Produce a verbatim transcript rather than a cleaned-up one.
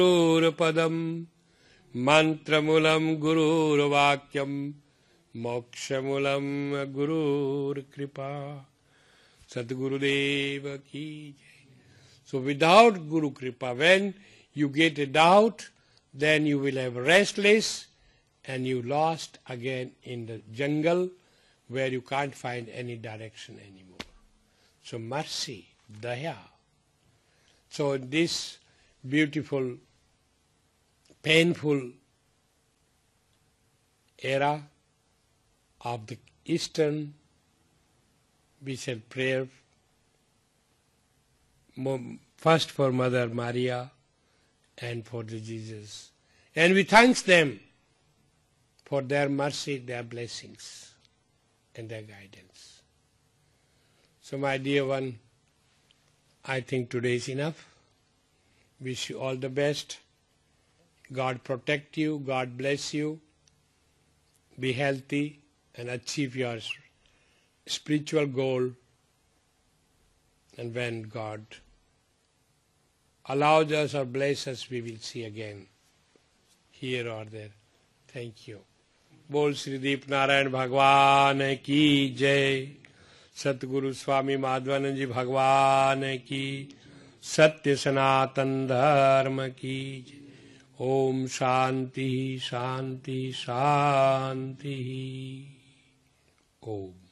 गुरुर्पदम मंत्रमूलम गुरुर्वाक्यम मोक्षमूलम गुरुर्कृपा. Sadgurudev ki jai. So without Guru Kripa, when you get a doubt, then you will have restless and you lost again in the jungle where you can't find any direction anymore. So mercy, daya. So in this beautiful, painful era of the Eastern, we said prayer first for Mother Maria and for the Jesus. And we thank them for their mercy, their blessings and their guidance. So my dear one, I think today is enough. Wish you all the best. God protect you, God bless you. Be healthy and achieve your spiritual goal. And when God allows us or bless us, we will see again, here or there. Thank you. Bol Shri Deep Narayan Bhagwan ki jai. Satguru Swami Madhvanand Ji Bhagwan ki. Satya Sanatan Dharma ki jai. Om Shanti Shanti Shanti. Om.